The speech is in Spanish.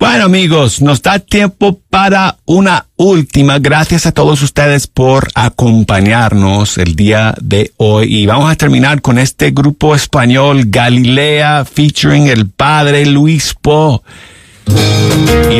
Bueno, amigos, nos da tiempo para una última. Gracias a todos ustedes por acompañarnos el día de hoy. Y vamos a terminar con este grupo español, Galilea, featuring el padre Luis Po.